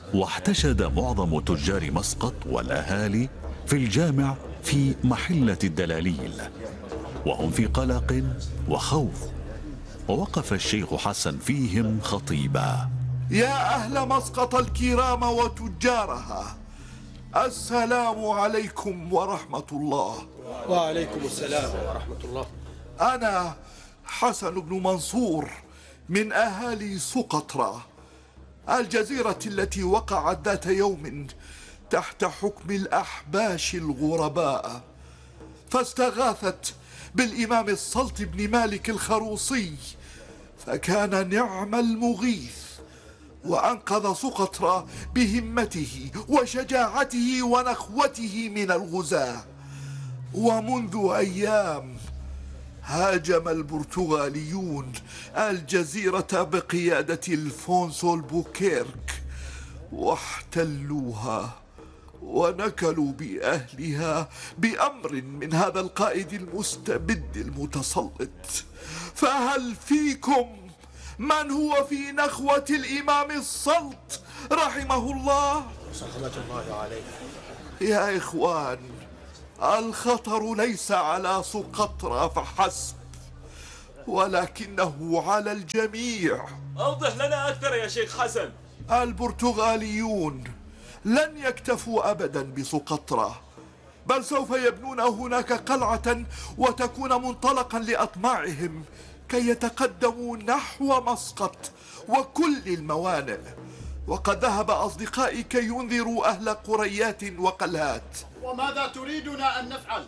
واحتشد معظم تجار مسقط والأهالي في الجامع في محلة الدلاليل، وهم في قلق وخوف. ووقف الشيخ حسن فيهم خطيبا: يا أهل مسقط الكرام وتجارها، السلام عليكم ورحمة الله. وعليكم السلام ورحمة الله. أنا حسن بن منصور من أهالي سقطرى، الجزيرة التي وقعت ذات يوم تحت حكم الأحباش الغرباء، فاستغاثت بالإمام السلط بن مالك الخروصي، فكان نعم المغيث، وأنقذ سقطرى بهمته وشجاعته ونخوته من الغزاة. ومنذ أيام هاجم البرتغاليون الجزيرة بقيادة الفونسو البوكيرك، واحتلوها ونكلوا بأهلها بأمر من هذا القائد المستبد المتسلط. فهل فيكم من هو في نخوة الإمام السلط رحمه الله؟ رحمة الله عليه. يا إخوان، الخطر ليس على سقطرى فحسب، ولكنه على الجميع. أوضح لنا أكثر يا شيخ حسن. البرتغاليون لن يكتفوا أبدا بسقطرى، بل سوف يبنون هناك قلعة وتكون منطلقا لأطماعهم كي يتقدموا نحو مسقط وكل الموانئ. وقد ذهب أصدقائي كي ينذروا أهل قريات وقلهات. وماذا تريدنا أن نفعل؟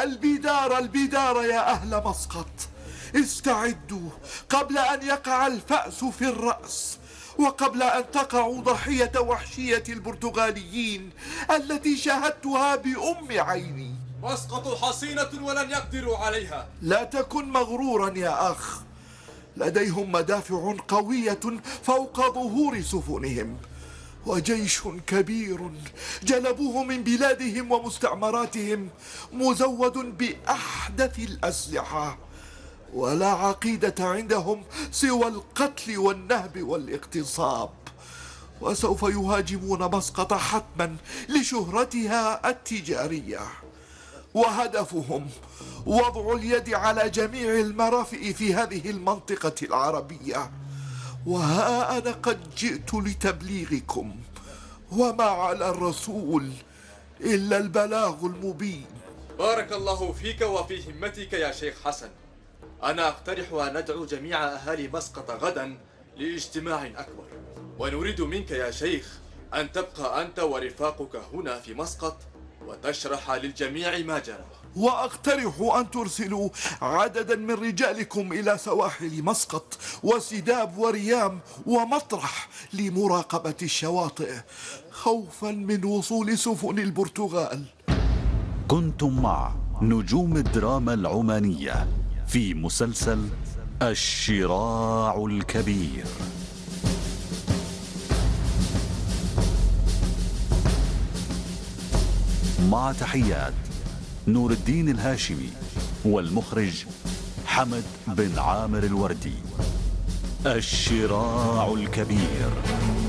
البدار يا أهل مسقط، استعدوا قبل أن يقع الفأس في الرأس، وقبل أن تقعوا ضحية وحشية البرتغاليين التي شاهدتها بأم عيني. مسقط حصينة ولن يقدروا عليها. لا تكن مغرورا يا أخ، لديهم مدافع قوية فوق ظهور سفنهم، وجيش كبير جلبوه من بلادهم ومستعمراتهم مزود بأحدث الأسلحة، ولا عقيدة عندهم سوى القتل والنهب والاغتصاب. وسوف يهاجمون مسقط حتما لشهرتها التجارية، وهدفهم وضع اليد على جميع المرافئ في هذه المنطقة العربية. وها أنا قد جئت لتبليغكم، وما على الرسول إلا البلاغ المبين. بارك الله فيك وفي همتك يا شيخ حسن. أنا أقترح أن ندعو جميع أهالي مسقط غدا لاجتماع أكبر، ونريد منك يا شيخ أن تبقى أنت ورفاقك هنا في مسقط وتشرح للجميع ما جرى. وأقترح أن ترسلوا عددا من رجالكم إلى سواحل مسقط وسداب وريام ومطرح لمراقبة الشواطئ، خوفا من وصول سفن البرتغال. كنتم مع نجوم الدراما العمانية في مسلسل الشراع الكبير. مع تحيات نور الدين الهاشمي، والمخرج حمد بن عامر الوردي. الشراع الكبير.